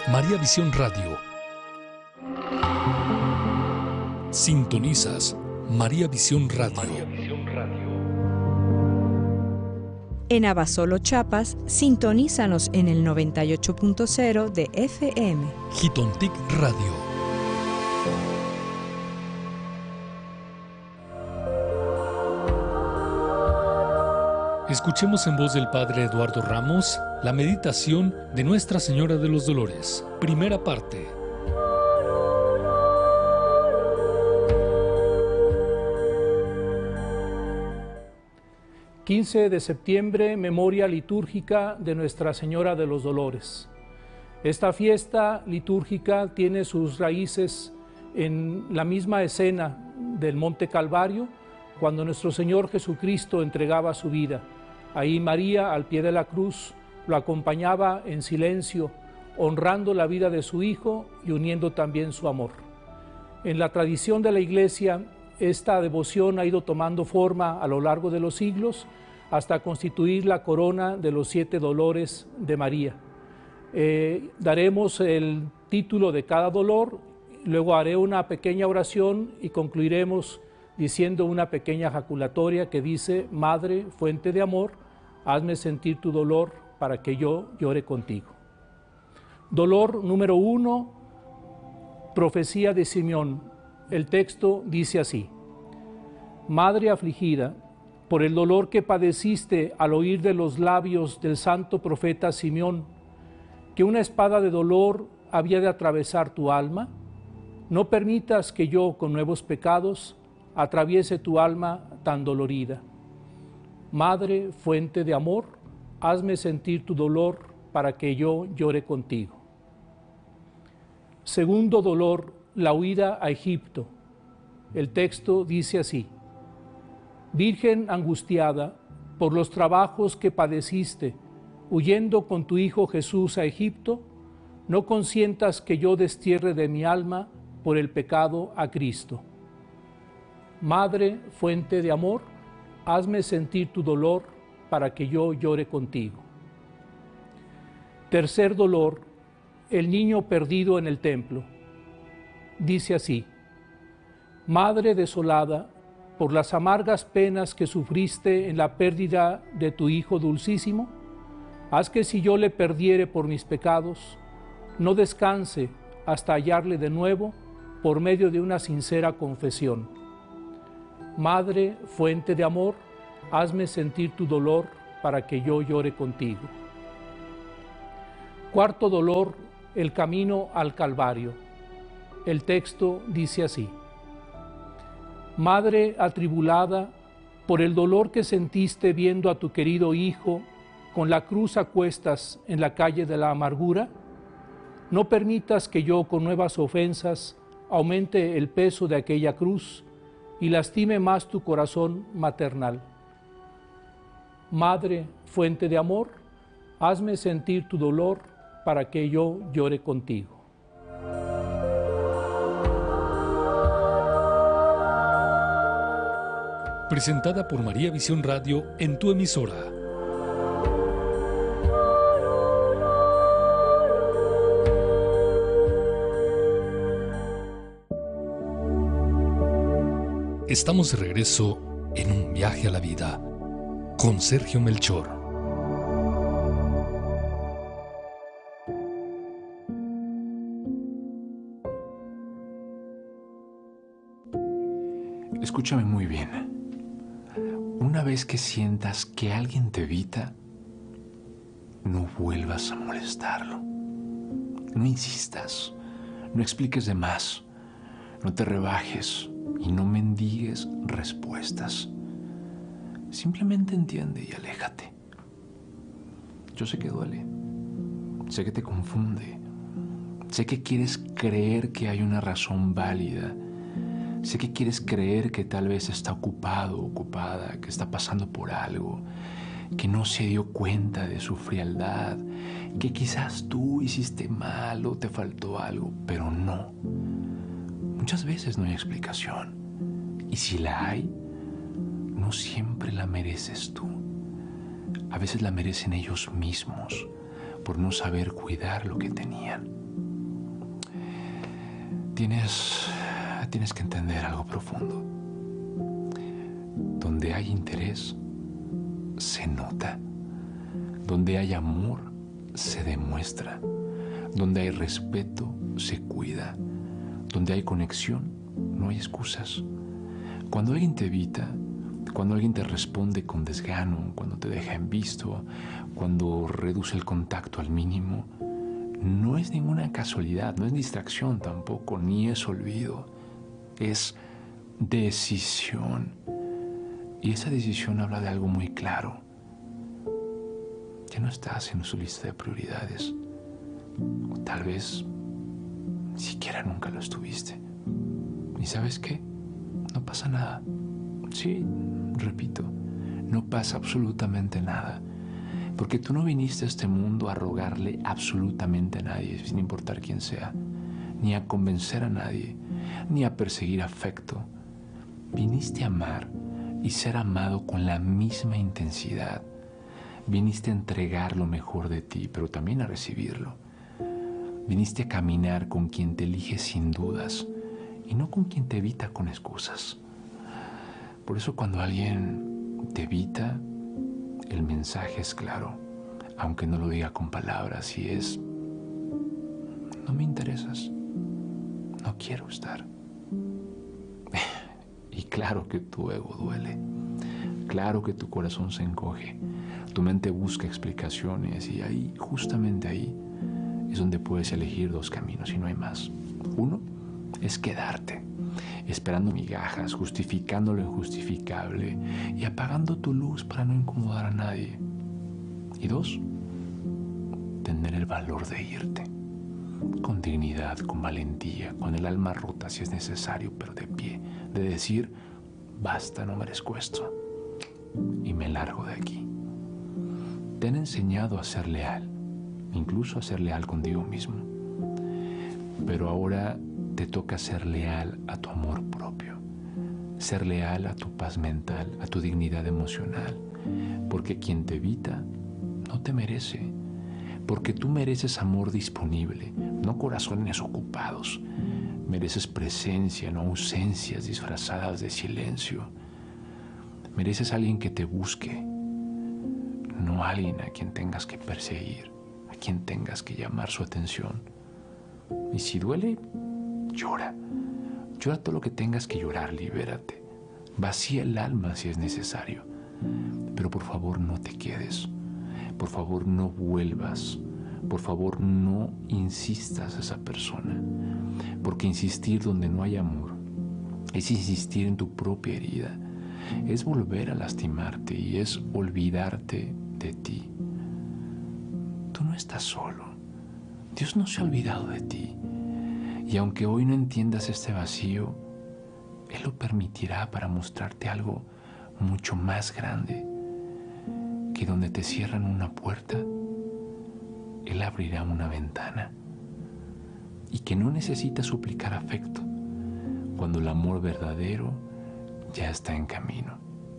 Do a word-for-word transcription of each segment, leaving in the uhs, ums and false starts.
María Visión Radio. Sintonizas María Visión Radio. María Visión Radio. En Abasolo, Chiapas, sintonízanos en el noventa y ocho punto cero de F M. Jitontic Radio. Escuchemos en voz del Padre Eduardo Ramos la meditación de Nuestra Señora de los Dolores, primera parte. quince de septiembre, memoria litúrgica de Nuestra Señora de los Dolores. Esta fiesta litúrgica tiene sus raíces en la misma escena del Monte Calvario, cuando nuestro Señor Jesucristo entregaba su vida. Ahí María, al pie de la cruz, lo acompañaba en silencio, honrando la vida de su Hijo y uniendo también su amor. En la tradición de la Iglesia, esta devoción ha ido tomando forma a lo largo de los siglos hasta constituir la corona de los siete dolores de María. Eh, daremos el título de cada dolor, luego haré una pequeña oración y concluiremos diciendo una pequeña jaculatoria que dice: Madre, fuente de amor, hazme sentir tu dolor para que yo llore contigo. Dolor número uno, profecía de Simeón. El texto dice así: Madre afligida, por el dolor que padeciste al oír de los labios del santo profeta Simeón, que una espada de dolor había de atravesar tu alma, no permitas que yo, con nuevos pecados, atraviese tu alma tan dolorida. Madre, fuente de amor, hazme sentir tu dolor para que yo llore contigo. Segundo dolor, la huida a Egipto. El texto dice así: Virgen angustiada por los trabajos que padeciste, huyendo con tu Hijo Jesús a Egipto, no consientas que yo destierre de mi alma por el pecado a Cristo. Madre, fuente de amor, hazme sentir tu dolor para que yo llore contigo. Tercer dolor, el niño perdido en el templo. Dice así: Madre desolada por las amargas penas que sufriste en la pérdida de tu Hijo dulcísimo, haz que si yo le perdiere por mis pecados, no descanse hasta hallarle de nuevo por medio de una sincera confesión. Madre, fuente de amor, hazme sentir tu dolor para que yo llore contigo. Cuarto dolor, el camino al Calvario. El texto dice así: Madre atribulada por el dolor que sentiste viendo a tu querido Hijo con la cruz a cuestas en la calle de la amargura, no permitas que yo con nuevas ofensas aumente el peso de aquella cruz y lastime más tu corazón maternal. Madre, fuente de amor, hazme sentir tu dolor para que yo llore contigo. Presentada por María Visión Radio en tu emisora. Estamos de regreso en un viaje a la vida con Sergio Melchor. Escúchame muy bien. Una vez que sientas que alguien te evita, no vuelvas a molestarlo. No insistas, no expliques de más, no te rebajes y no mendigues respuestas. Simplemente entiende y aléjate. Yo sé que duele, sé que te confunde, sé que quieres creer que hay una razón válida. Sé que quieres creer que tal vez está ocupado, ocupada, que está pasando por algo, que no se dio cuenta de su frialdad, que quizás tú hiciste mal o te faltó algo, pero no. Muchas veces no hay explicación. Y si la hay, no siempre la mereces tú. A veces la merecen ellos mismos por no saber cuidar lo que tenían. tienes, tienes que entender algo profundo. Donde hay interés, se nota. Donde hay amor, se demuestra. Donde hay respeto, se cuida. Donde hay conexión, no hay excusas. Cuando alguien te evita, cuando alguien te responde con desgano, cuando te deja en visto, cuando reduce el contacto al mínimo, no es ninguna casualidad, no es distracción tampoco, ni es olvido. Es decisión. Y esa decisión habla de algo muy claro. Ya no estás en su lista de prioridades. O tal vez ni siquiera nunca lo estuviste. ¿Y sabes qué? No pasa nada. Sí, repito, no pasa absolutamente nada. Porque tú no viniste a este mundo a rogarle absolutamente a nadie, sin importar quién sea, ni a convencer a nadie, ni a perseguir afecto. Viniste a amar y ser amado con la misma intensidad. Viniste a entregar lo mejor de ti, pero también a recibirlo. Viniste a caminar con quien te elige sin dudas y no con quien te evita con excusas. Por eso cuando alguien te evita, el mensaje es claro, aunque no lo diga con palabras, y es: no me interesas, no quiero estar. Y claro que tu ego duele, claro que tu corazón se encoge, tu mente busca explicaciones, y ahí, justamente ahí, es donde puedes elegir dos caminos y no hay más. Uno es quedarte, esperando migajas, justificando lo injustificable y apagando tu luz para no incomodar a nadie. Y dos, tener el valor de irte, con dignidad, con valentía, con el alma rota si es necesario, pero de pie, de decir: basta, no merezco esto, y me largo de aquí. Te han enseñado a ser leal, incluso a ser leal contigo mismo, pero ahora te toca ser leal a tu amor propio, ser leal a tu paz mental, a tu dignidad emocional, porque quien te evita no te merece, porque tú mereces amor disponible, no corazones ocupados, mereces presencia, no ausencias disfrazadas de silencio, mereces a alguien que te busque, no a alguien a quien tengas que perseguir, a quien tengas que llamar su atención. Y si duele, llora. Llora todo lo que tengas que llorar, libérate. Vacía el alma si es necesario. Pero por favor no te quedes. Por favor no vuelvas. Por favor no insistas a esa persona. Porque insistir donde no hay amor es insistir en tu propia herida. Es volver a lastimarte y es olvidarte de ti. Tú no estás solo. Dios no se ha olvidado de ti. Y aunque hoy no entiendas este vacío, Él lo permitirá para mostrarte algo mucho más grande, que donde te cierran una puerta, Él abrirá una ventana, y que no necesitas suplicar afecto, cuando el amor verdadero ya está en camino.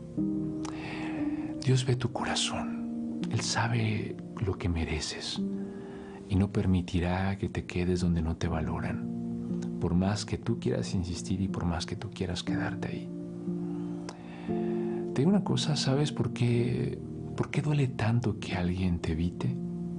Dios ve tu corazón, Él sabe lo que mereces, y no permitirá que te quedes donde no te valoran, por más que tú quieras insistir y por más que tú quieras quedarte ahí. Te digo una cosa, ¿sabes por qué, por qué duele tanto que alguien te evite?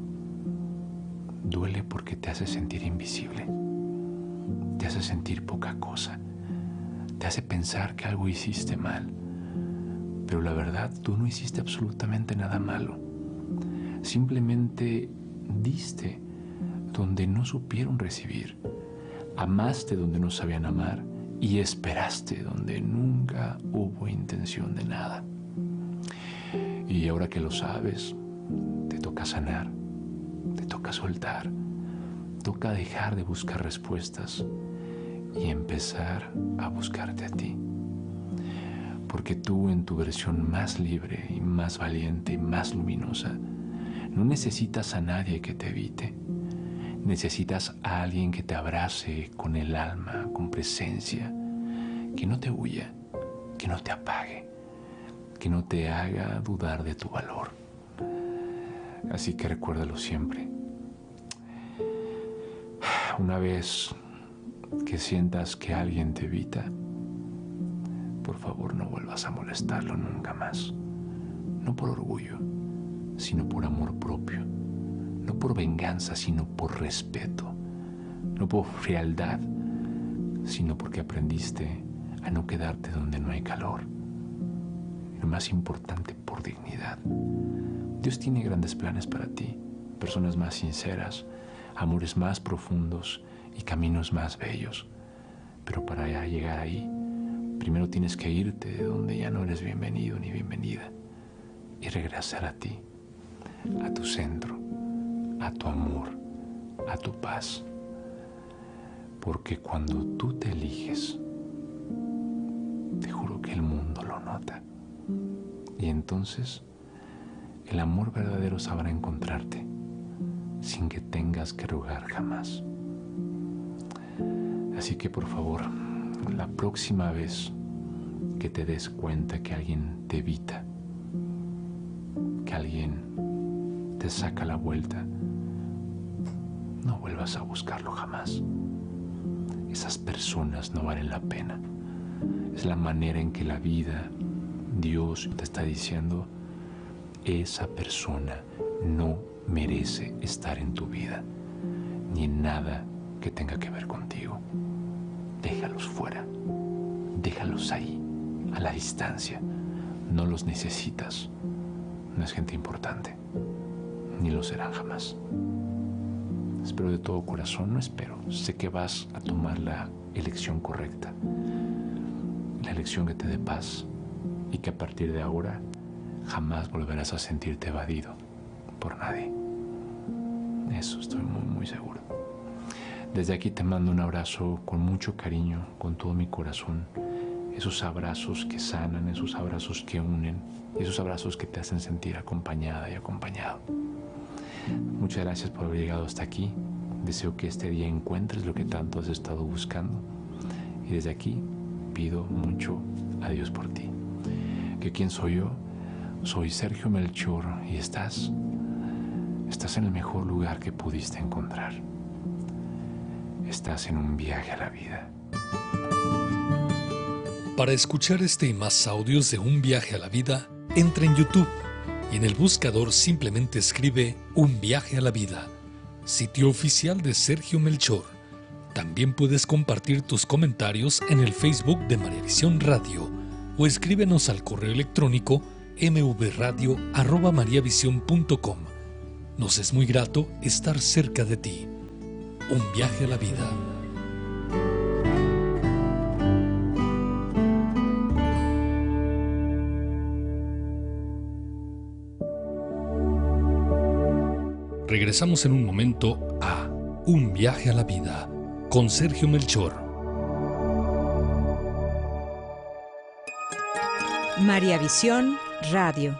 Duele porque te hace sentir invisible, te hace sentir poca cosa, te hace pensar que algo hiciste mal, pero la verdad, tú no hiciste absolutamente nada malo. Simplemente diste donde no supieron recibir, amaste donde no sabían amar y esperaste donde nunca hubo intención de nada. Y ahora que lo sabes, te toca sanar, te toca soltar, toca dejar de buscar respuestas y empezar a buscarte a ti. Porque tú, en tu versión más libre y más valiente y más luminosa, no necesitas a nadie que te evite. Necesitas a alguien que te abrace con el alma, con presencia, que no te huya, que no te apague, que no te haga dudar de tu valor. Así que recuérdalo siempre. Una vez que sientas que alguien te evita, por favor no vuelvas a molestarlo nunca más. No por orgullo, sino por amor propio. No por venganza, sino por respeto. No por frialdad, sino porque aprendiste a no quedarte donde no hay calor. Y lo más importante, por dignidad. Dios tiene grandes planes para ti, personas más sinceras, amores más profundos y caminos más bellos. Pero para ya llegar ahí, primero tienes que irte de donde ya no eres bienvenido ni bienvenida y regresar a ti, a tu centro, a tu amor, a tu paz. Porque cuando tú te eliges, te juro que el mundo lo nota. Y entonces el amor verdadero sabrá encontrarte sin que tengas que rogar jamás. Así que por favor, la próxima vez que te des cuenta que alguien te evita, que alguien te saca la vuelta, no vuelvas a buscarlo jamás. Esas personas no valen la pena. Es la manera en que la vida, Dios te está diciendo, esa persona no merece estar en tu vida, ni en nada que tenga que ver contigo. Déjalos fuera, déjalos ahí, a la distancia. No los necesitas. No es gente importante, ni lo serán jamás. Espero de todo corazón, no espero, sé que vas a tomar la elección correcta, la elección que te dé paz y que a partir de ahora jamás volverás a sentirte evadido por nadie. Eso estoy muy, muy seguro. Desde aquí te mando un abrazo con mucho cariño, con todo mi corazón. Esos abrazos que sanan, esos abrazos que unen, esos abrazos que te hacen sentir acompañada y acompañado. Muchas gracias por haber llegado hasta aquí. Deseo que este día encuentres lo que tanto has estado buscando. Y desde aquí pido mucho a Dios por ti. ¿Que quién soy yo? Soy Sergio Melchor y estás, estás en el mejor lugar que pudiste encontrar. Estás en un viaje a la vida. Para escuchar este y más audios de Un Viaje a la Vida, entra en YouTube y en el buscador simplemente escribe Un Viaje a la Vida, sitio oficial de Sergio Melchor. También puedes compartir tus comentarios en el Facebook de María Visión Radio o escríbenos al correo electrónico mvradio arroba mariavision punto com. Nos es muy grato estar cerca de ti. Un viaje a la vida. Regresamos en un momento a Un Viaje a la Vida con Sergio Melchor. María Visión Radio.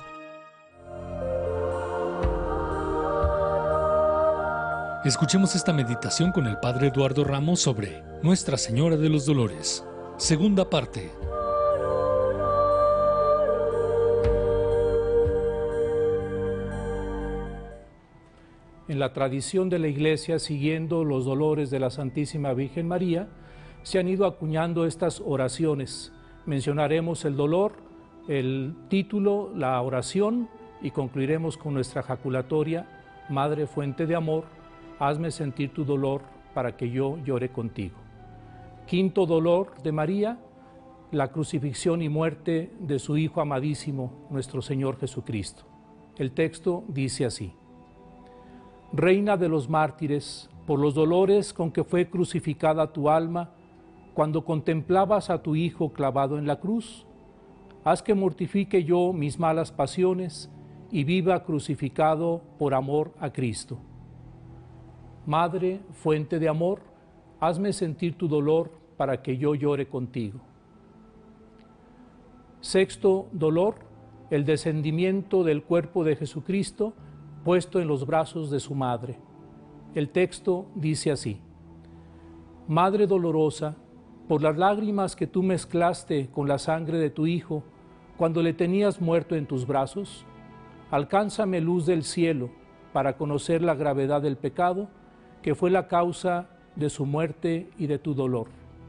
Escuchemos esta meditación con el Padre Eduardo Ramos sobre Nuestra Señora de los Dolores. Segunda parte. En la tradición de la Iglesia, siguiendo los dolores de la Santísima Virgen María, se han ido acuñando estas oraciones. Mencionaremos el dolor, el título, la oración y concluiremos con nuestra jaculatoria: Madre fuente de amor, hazme sentir tu dolor para que yo llore contigo. Quinto dolor de María, la crucifixión y muerte de su Hijo amadísimo, nuestro Señor Jesucristo. El texto dice así: Reina de los mártires, por los dolores con que fue crucificada tu alma, cuando contemplabas a tu Hijo clavado en la cruz, haz que mortifique yo mis malas pasiones y viva crucificado por amor a Cristo. Madre, fuente de amor, hazme sentir tu dolor para que yo llore contigo. Sexto dolor, el descendimiento del cuerpo de Jesucristo puesto en los brazos de su madre. El texto dice así: Madre dolorosa, por las lágrimas que tú mezclaste con la sangre de tu Hijo cuando le tenías muerto en tus brazos, alcánzame luz del cielo para conocer la gravedad del pecado que fue la causa de su muerte y de tu dolor.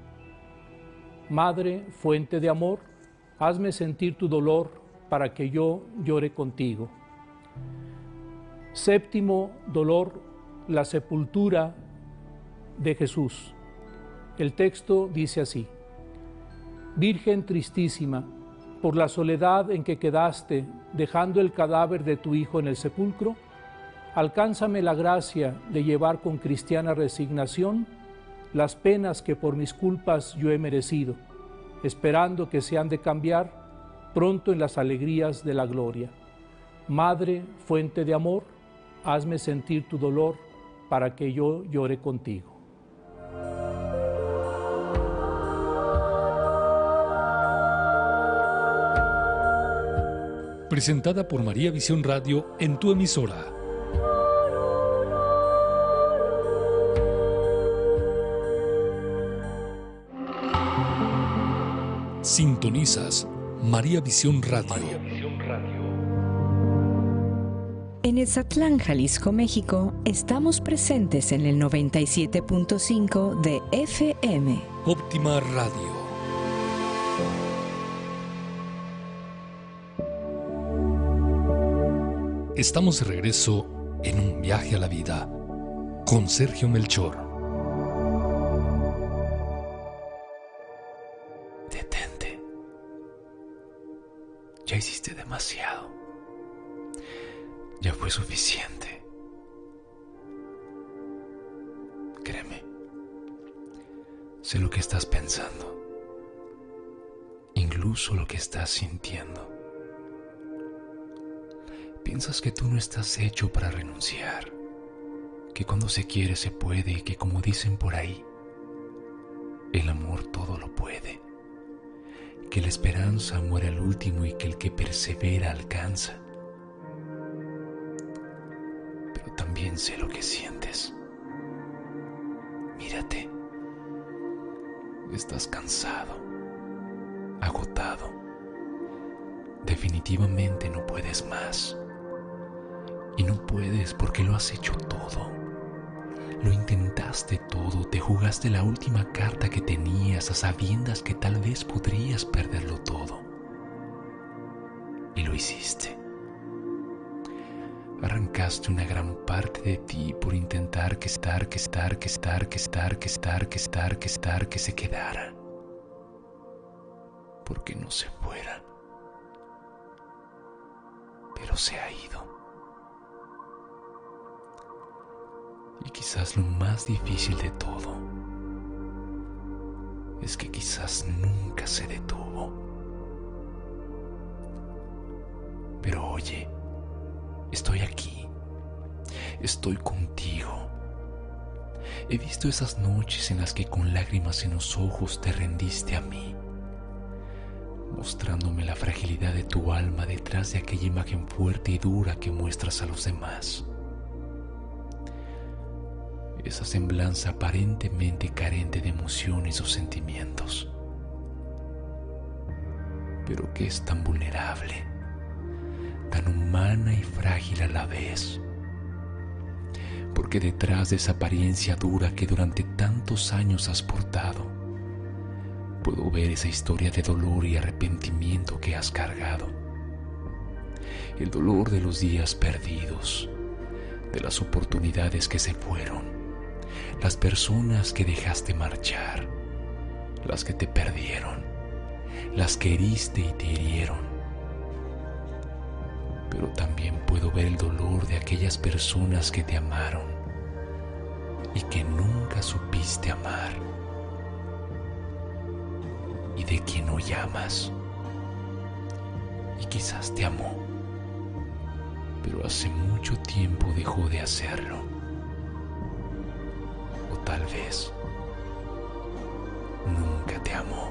Madre, fuente de amor, hazme sentir tu dolor para que yo llore contigo. Séptimo dolor, la sepultura de Jesús. El texto dice así: Virgen tristísima, por la soledad en que quedaste, dejando el cadáver de tu hijo en el sepulcro, alcánzame la gracia de llevar con cristiana resignación las penas que por mis culpas yo he merecido, esperando que se han de cambiar pronto en las alegrías de la gloria. Madre, fuente de amor, hazme sentir tu dolor para que yo llore contigo. Presentada por María Visión Radio en tu emisora. Sintonizas María Visión Radio. María Visión Radio. En Etzatlán, Jalisco, México, estamos presentes en el noventa y siete punto cinco de F M. Óptima Radio. Estamos de regreso en un viaje a la vida con Sergio Melchor. Detente. Ya hiciste demasiado. Ya fue suficiente. Créeme. Sé lo que estás pensando. Incluso lo que estás sintiendo. Piensas que tú no estás hecho para renunciar, que cuando se quiere se puede y que, como dicen por ahí, el amor todo lo puede, que la esperanza muere al último y que el que persevera alcanza. Pero también sé lo que sientes. Mírate. Estás cansado, agotado. Definitivamente no puedes más. Y no puedes porque lo has hecho todo. Lo intentaste todo, te jugaste la última carta que tenías a sabiendas que tal vez podrías perderlo todo. Y lo hiciste. Arrancaste una gran parte de ti por intentar que estar, que estar, que estar, que estar, que estar, que estar, que estar, que se quedara. Porque no se fuera. Pero se ha ido. Y quizás lo más difícil de todo es que quizás nunca se detuvo. Pero oye, estoy aquí, estoy contigo. He visto esas noches en las que con lágrimas en los ojos te rendiste a mí, mostrándome la fragilidad de tu alma detrás de aquella imagen fuerte y dura que muestras a los demás. Esa semblanza aparentemente carente de emociones o sentimientos, pero que es tan vulnerable, tan humana y frágil a la vez, porque detrás de esa apariencia dura que durante tantos años has portado, puedo ver esa historia de dolor y arrepentimiento que has cargado, el dolor de los días perdidos, de las oportunidades que se fueron, las personas que dejaste marchar, las que te perdieron, las que heriste y te hirieron. Pero también puedo ver el dolor de aquellas personas que te amaron y que nunca supiste amar, y de quien hoy amas y quizás te amó, pero hace mucho tiempo dejó de hacerlo. O tal vez nunca te amó.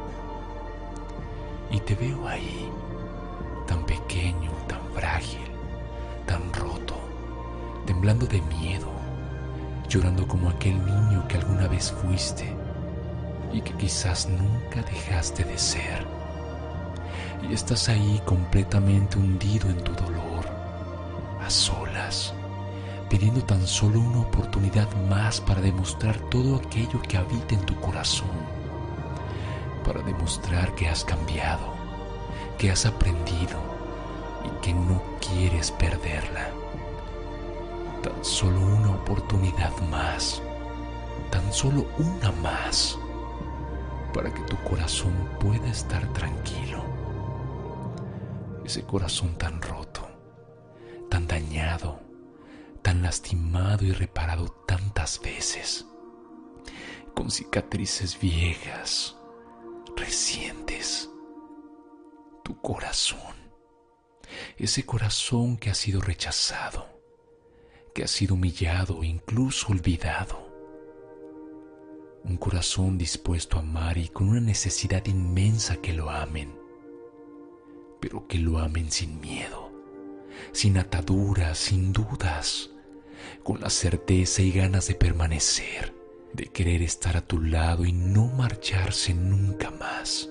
Y te veo ahí, tan pequeño, tan frágil, tan roto, temblando de miedo, llorando como aquel niño que alguna vez fuiste y que quizás nunca dejaste de ser. Y estás ahí completamente hundido en tu dolor, a solas, pidiendo tan solo una oportunidad más para demostrar todo aquello que habita en tu corazón, para demostrar que has cambiado, que has aprendido y que no quieres perderla. Tan solo una oportunidad más, tan solo una más, para que tu corazón pueda estar tranquilo. Ese corazón tan roto, tan dañado, tan lastimado y reparado tantas veces, con cicatrices viejas, recientes. Tu corazón, ese corazón que ha sido rechazado, que ha sido humillado e incluso olvidado. Un corazón dispuesto a amar y con una necesidad inmensa que lo amen, pero que lo amen sin miedo, sin ataduras, sin dudas, con la certeza y ganas de permanecer, de querer estar a tu lado y no marcharse nunca más.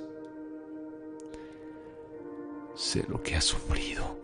Sé lo que has sufrido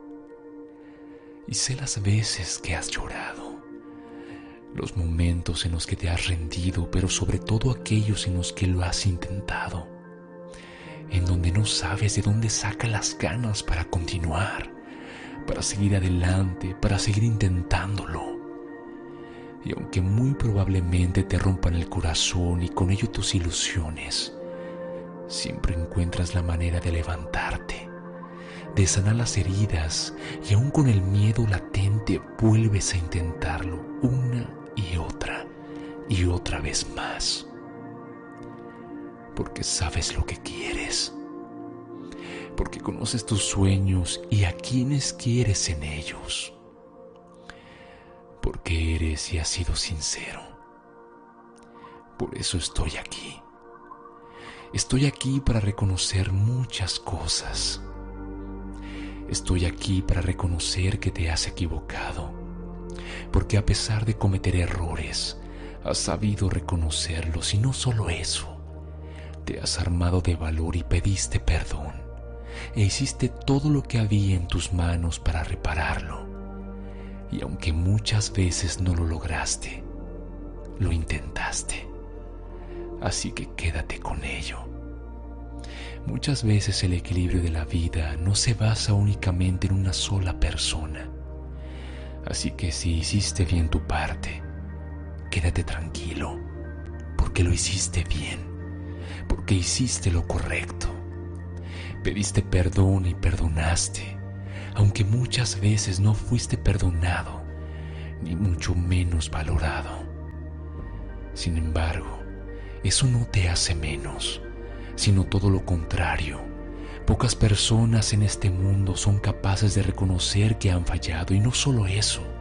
y sé las veces que has llorado, los momentos en los que te has rendido, pero sobre todo aquellos en los que lo has intentado, en donde no sabes de dónde saca las ganas para continuar, para seguir adelante, para seguir intentándolo. Y aunque muy probablemente te rompan el corazón y con ello tus ilusiones, siempre encuentras la manera de levantarte, de sanar las heridas, y aún con el miedo latente vuelves a intentarlo una y otra y otra vez más, porque sabes lo que quieres, porque conoces tus sueños y a quienes quieres en ellos, porque eres y has sido sincero. Por eso estoy aquí. Estoy aquí para reconocer muchas cosas. Estoy aquí para reconocer que te has equivocado, porque a pesar de cometer errores, has sabido reconocerlos, y no solo eso, te has armado de valor y pediste perdón, e hiciste todo lo que había en tus manos para repararlo. Y aunque muchas veces no lo lograste, lo intentaste. Así que quédate con ello. Muchas veces el equilibrio de la vida no se basa únicamente en una sola persona. Así que si hiciste bien tu parte, quédate tranquilo, porque lo hiciste bien, porque hiciste lo correcto. Pediste perdón y perdonaste, aunque muchas veces no fuiste perdonado, ni mucho menos valorado. Sin embargo, eso no te hace menos, sino todo lo contrario. Pocas personas en este mundo son capaces de reconocer que han fallado, y no solo eso,